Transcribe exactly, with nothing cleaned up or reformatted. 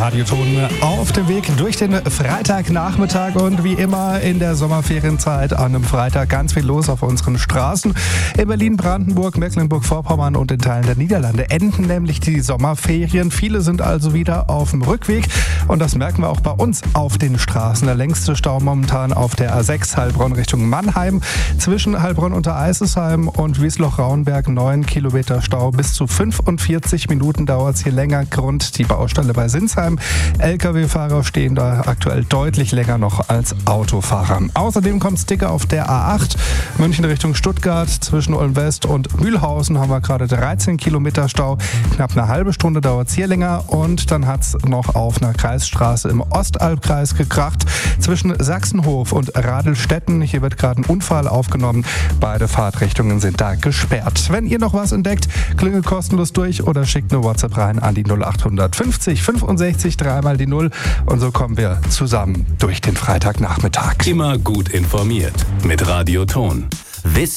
Radioton auf dem Weg durch den Freitagnachmittag und wie immer in der Sommerferienzeit an einem Freitag ganz viel los auf unseren Straßen. In Berlin, Brandenburg, Mecklenburg-Vorpommern und in Teilen der Niederlande enden nämlich die Sommerferien. Viele sind also wieder auf dem Rückweg und das merken wir auch bei uns auf den Straßen. Der längste Stau momentan auf der A sechs Heilbronn Richtung Mannheim. Zwischen Heilbronn unter Eisesheim und Wiesloch-Rauenberg neun Kilometer Stau. Bis zu fünfundvierzig Minuten dauert es hier länger. Grund die Baustelle bei Sinsheim. L K W-Fahrer stehen da aktuell deutlich länger noch als Autofahrer. Außerdem kommt es dicker auf der A acht. München Richtung Stuttgart. Zwischen Ulm West und Mühlhausen haben wir gerade dreizehn Kilometer Stau. Knapp eine halbe Stunde dauert es hier länger. Und dann hat es noch auf einer Kreisstraße im Ostalbkreis gekracht. Zwischen Sachsenhof und Radelstetten. Hier wird gerade ein Unfall aufgenommen. Beide Fahrtrichtungen sind da gesperrt. Wenn ihr noch was entdeckt, klingelt kostenlos durch oder schickt eine WhatsApp rein an die null acht fünfzig fünfundsechzig dreimal die null und so kommen wir zusammen durch den Freitagnachmittag. Immer gut informiert mit Radioton. Wissen